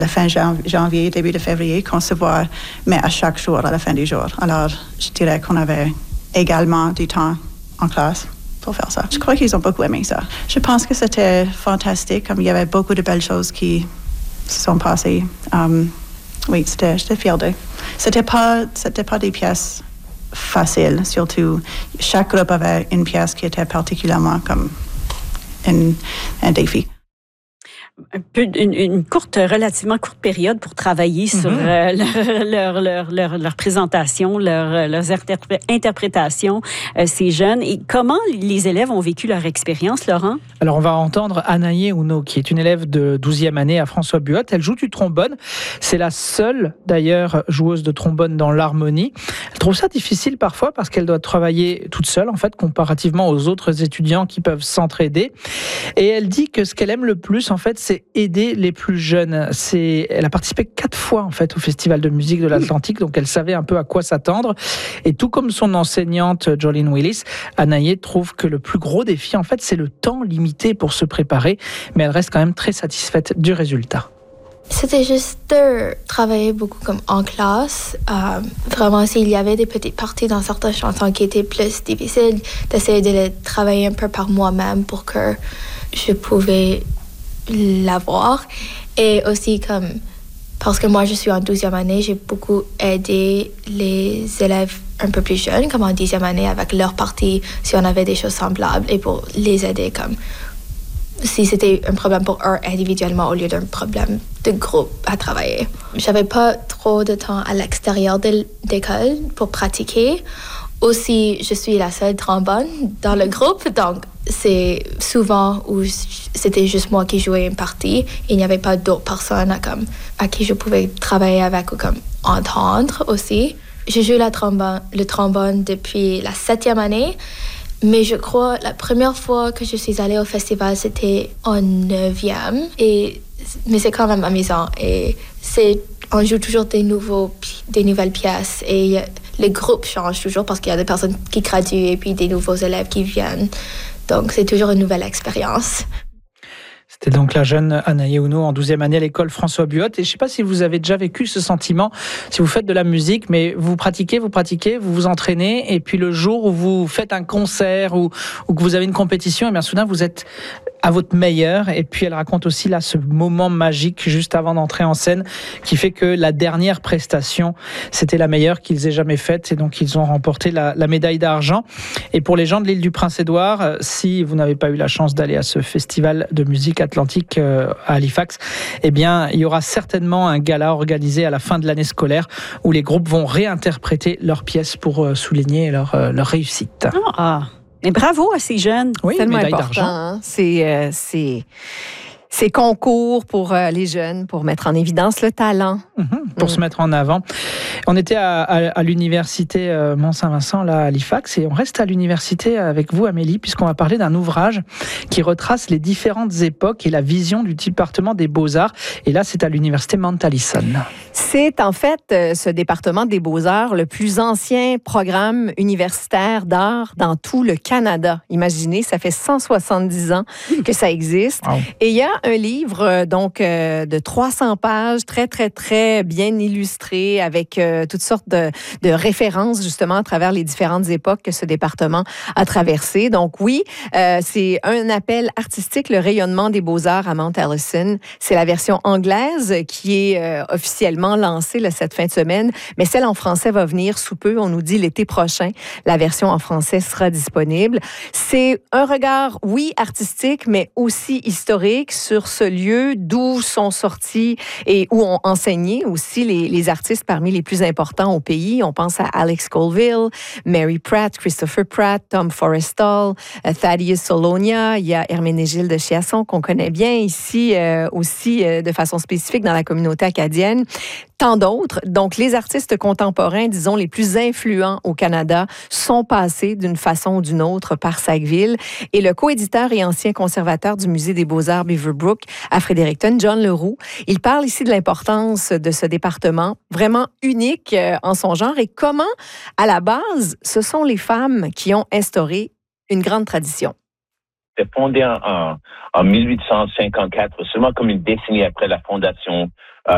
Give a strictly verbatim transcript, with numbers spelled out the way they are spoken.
La fin janvier, début de février, qu'on se voit, mais à chaque jour, à la fin du jour. Alors, je dirais qu'on avait également du temps en classe pour faire ça. Je crois qu'ils ont beaucoup aimé ça. Je pense que c'était fantastique, comme il y avait beaucoup de belles choses qui se sont passées. Um, oui, c'était, j'étais fière d'eux. C'était pas, c'était pas des pièces faciles, surtout. Chaque groupe avait une pièce qui était particulièrement comme un, un défi. Un peu, une, une courte, relativement courte période pour travailler mm-hmm. sur euh, leur, leur, leur, leur, leur présentation, leur, leurs interpré- interprétations, euh, ces jeunes. Et comment les élèves ont vécu leur expérience, Laurent? Alors, on va entendre Anaïe Ouno, qui est une élève de douzième année à François Buot. Elle joue du trombone. C'est la seule, d'ailleurs, joueuse de trombone dans l'harmonie. Elle trouve ça difficile parfois parce qu'elle doit travailler toute seule, en fait, comparativement aux autres étudiants qui peuvent s'entraider. Et elle dit que ce qu'elle aime le plus, en fait, c'est aider les plus jeunes. C'est, elle a participé quatre fois en fait au Festival de musique de l'Atlantique, donc elle savait un peu à quoi s'attendre. Et tout comme son enseignante Jolene Willis, Anaïe trouve que le plus gros défi en fait c'est le temps limité pour se préparer, mais elle reste quand même très satisfaite du résultat. C'était juste de travailler beaucoup comme en classe. Euh, vraiment, s'il y avait des petites parties dans certaines chansons qui étaient plus difficiles, d'essayer de les travailler un peu par moi-même pour que je pouvais l'avoir. Et aussi comme parce que moi je suis en douzième année, j'ai beaucoup aidé les élèves un peu plus jeunes comme en dixième année avec leur partie si on avait des choses semblables et pour les aider comme si c'était un problème pour eux individuellement au lieu d'un problème de groupe à travailler. J'avais pas trop de temps à l'extérieur de l'école pour pratiquer. Aussi, je suis la seule trombone dans le groupe, donc c'est souvent où c'était juste moi qui jouais une partie et il n'y avait pas d'autres personnes à, comme, à qui je pouvais travailler avec ou comme entendre aussi. Je joue la trombone, le trombone depuis la septième année, mais je crois la première fois que je suis allée au festival, c'était en neuvième, et, mais c'est quand même amusant et c'est, on joue toujours des, nouveaux, des nouvelles pièces et les groupes changent toujours parce qu'il y a des personnes qui graduent et puis des nouveaux élèves qui viennent. Donc, c'est toujours une nouvelle expérience. C'était donc la jeune Anaïe Ouno en douzième année à l'école François Buot. Et je ne sais pas si vous avez déjà vécu ce sentiment, si vous faites de la musique, mais vous pratiquez, vous pratiquez, vous vous entraînez, et puis le jour où vous faites un concert ou, ou que vous avez une compétition, et bien soudain vous êtes à votre meilleur. Et puis elle raconte aussi là ce moment magique juste avant d'entrer en scène qui fait que la dernière prestation, c'était la meilleure qu'ils aient jamais faite, et donc ils ont remporté la, la médaille d'argent. Et pour les gens de l'île du Prince-Édouard, si vous n'avez pas eu la chance d'aller à ce festival de musique Atlantique à Halifax, eh bien, il y aura certainement un gala organisé à la fin de l'année scolaire où les groupes vont réinterpréter leurs pièces pour souligner leur, leur réussite. Ah, mais bravo à ces jeunes. Oui, tellement médaille important. d'argent. Hein? C'est, euh, c'est, c'est concours pour euh, les jeunes, pour mettre en évidence le talent. Mmh, pour mmh. se mettre en avant. On était à, à, à l'université euh, Mont-Saint-Vincent, là, à Halifax, et on reste à l'université avec vous, Amélie, puisqu'on va parler d'un ouvrage qui retrace les différentes époques et la vision du département des Beaux-Arts. Et là, c'est à l'université Mount Allison. C'est en fait euh, ce département des Beaux-Arts, le plus ancien programme universitaire d'art dans tout le Canada. Imaginez, ça fait cent soixante-dix ans que ça existe. Wow. Et il y a un livre euh, donc euh, de trois cents pages, très, très, très bien illustré, avec euh, toutes sortes de, de références justement à travers les différentes époques que ce département a traversées. Donc oui, euh, c'est un appel artistique, le rayonnement des Beaux-Arts à Mount Allison. C'est la version anglaise qui est euh, officiellement lancée là, cette fin de semaine, mais celle en français va venir sous peu. On nous dit l'été prochain, la version en français sera disponible. C'est un regard, oui, artistique, mais aussi historique sur ce lieu d'où sont sortis et où ont enseigné aussi les, les artistes parmi les plus importants au pays. On pense à Alex Colville, Mary Pratt, Christopher Pratt, Tom Forrestal, Thaddeus Solonia. Il y a Herménégilde de Chiasson qu'on connaît bien ici euh, aussi euh, de façon spécifique dans la communauté acadienne. Tant d'autres. Donc, les artistes contemporains, disons, les plus influents au Canada sont passés d'une façon ou d'une autre par Sackville. Et le coéditeur et ancien conservateur du Musée des Beaux-Arts Beaverbrook à Fredericton, John Leroux, il parle ici de l'importance de ce département vraiment unique en son genre et comment, à la base, ce sont les femmes qui ont instauré une grande tradition. C'était fondé en, en, en mille huit cent cinquante-quatre, seulement comme une décennie après la fondation